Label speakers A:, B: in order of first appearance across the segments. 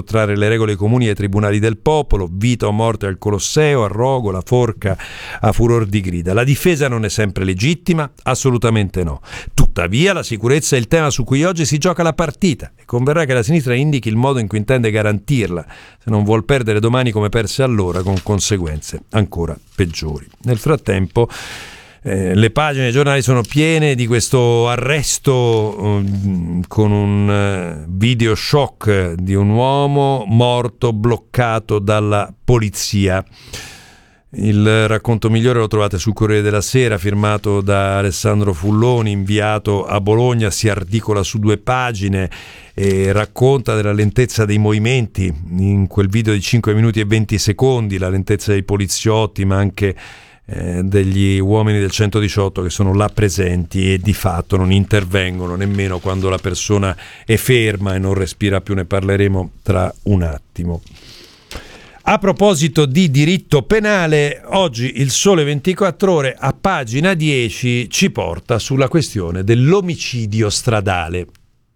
A: sottrarre le regole comuni ai tribunali del popolo, vita o morte al Colosseo, a rogo, la forca a furor di grida. La difesa non è sempre legittima? Assolutamente no. Tuttavia la sicurezza è il tema su cui oggi si gioca la partita e converrà che la sinistra indichi il modo in cui intende garantirla, se non vuol perdere domani come perse allora, con conseguenze ancora peggiori. Nel frattempo le pagine dei giornali sono piene di questo arresto con un video shock di un uomo morto bloccato dalla polizia. Il racconto migliore lo trovate sul Corriere della Sera, firmato da Alessandro Fulloni, inviato a Bologna, si articola su 2 pagine e racconta della lentezza dei movimenti in quel video di 5 minuti e 20 secondi, la lentezza dei poliziotti ma anche degli uomini del 118 che sono là presenti e di fatto non intervengono nemmeno quando la persona è ferma e non respira più. Ne parleremo tra un attimo. A proposito di diritto penale, oggi il Sole 24 Ore a pagina 10 ci porta sulla questione dell'omicidio stradale.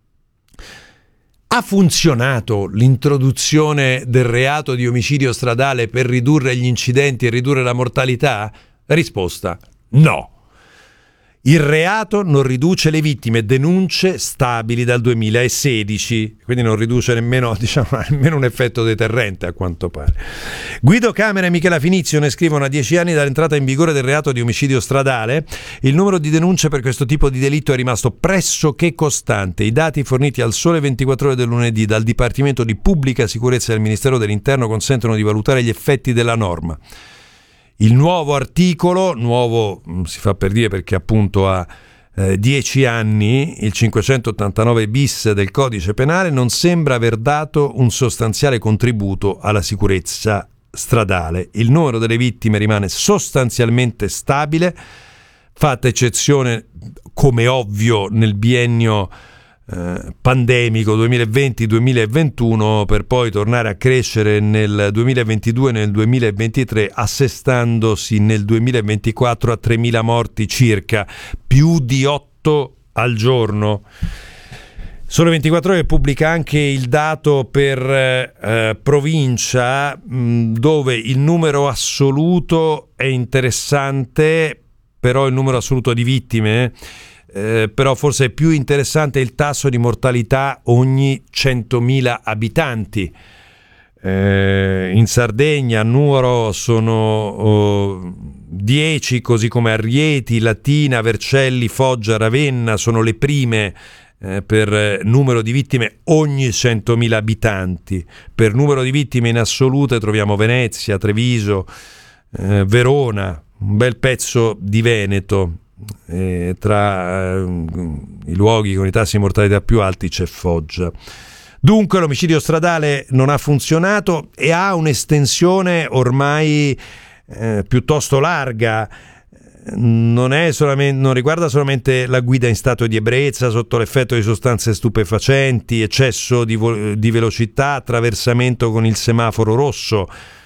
A: Ha funzionato l'introduzione del reato di omicidio stradale per ridurre gli incidenti e ridurre la mortalità? Risposta: no. Il reato non riduce le vittime, denunce stabili dal 2016, quindi non riduce nemmeno, nemmeno un effetto deterrente a quanto pare. Guido Camera e Michela Finizio ne scrivono: a 10 anni dall'entrata in vigore del reato di omicidio stradale, il numero di denunce per questo tipo di delitto è rimasto pressoché costante. I dati forniti al Sole 24 Ore del lunedì dal Dipartimento di Pubblica Sicurezza del Ministero dell'Interno consentono di valutare gli effetti della norma. Il nuovo articolo, nuovo si fa per dire perché appunto ha 10 anni, il 589 bis del codice penale, non sembra aver dato un sostanziale contributo alla sicurezza stradale. Il numero delle vittime rimane sostanzialmente stabile, fatta eccezione, come ovvio, nel biennio pandemico 2020-2021, per poi tornare a crescere nel 2022 e nel 2023, assestandosi nel 2024 a 3.000 morti circa, più di 8 al giorno. Sole 24 Ore pubblica anche il dato per provincia, dove il numero assoluto è interessante, però il numero assoluto di vittime però forse è più interessante il tasso di mortalità ogni 100.000 abitanti. In Sardegna a Nuoro sono 10, così come a Rieti, Latina, Vercelli, Foggia, Ravenna sono le prime per numero di vittime ogni 100.000 abitanti. Per numero di vittime in assolute troviamo Venezia, Treviso, Verona, un bel pezzo di Veneto. Tra i luoghi con i tassi di mortalità più alti c'è Foggia. Dunque l'omicidio stradale non ha funzionato e ha un'estensione ormai piuttosto larga. Non riguarda solamente la guida in stato di ebbrezza, sotto l'effetto di sostanze stupefacenti, eccesso di velocità, attraversamento con il semaforo rosso.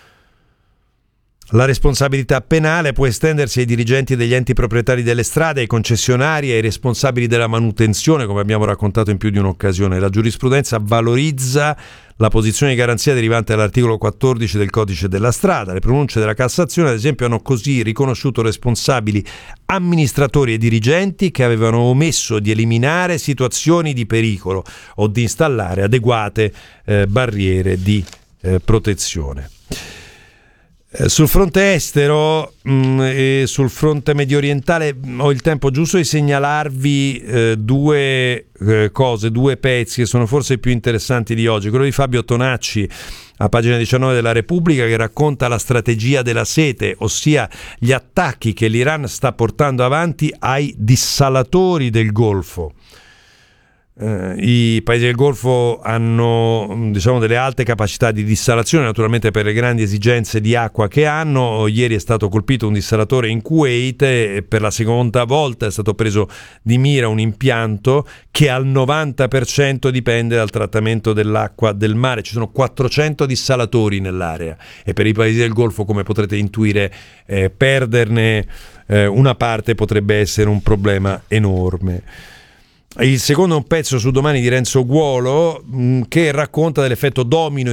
A: La responsabilità penale può estendersi ai dirigenti degli enti proprietari delle strade, ai concessionari e ai responsabili della manutenzione, come abbiamo raccontato in più di un'occasione. La giurisprudenza valorizza la posizione di garanzia derivante dall'articolo 14 del codice della strada. Le pronunce della Cassazione, ad esempio, hanno così riconosciuto responsabili amministratori e dirigenti che avevano omesso di eliminare situazioni di pericolo o di installare adeguate barriere di protezione. Sul fronte estero e sul fronte medio orientale ho il tempo giusto di segnalarvi due cose, 2 pezzi che sono forse i più interessanti di oggi. Quello di Fabio Tonacci a pagina 19 della Repubblica, che racconta la strategia della sete, ossia gli attacchi che l'Iran sta portando avanti ai dissalatori del Golfo. I paesi del Golfo hanno delle alte capacità di dissalazione, naturalmente per le grandi esigenze di acqua che hanno. Ieri è stato colpito un dissalatore in Kuwait e per la seconda volta è stato preso di mira un impianto che al 90% dipende dal trattamento dell'acqua del mare. Ci sono 400 dissalatori nell'area e per i paesi del Golfo, come potrete intuire, perderne una parte potrebbe essere un problema enorme. Il secondo è un pezzo su Domani di Renzo Guolo che racconta dell'effetto domino